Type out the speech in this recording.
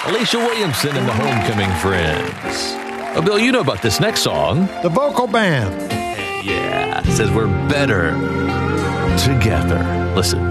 Alicia Williamson and the Homecoming Friends. Oh, Bill, you know about this next song. The vocal band. Yeah, it says we're better together. Listen.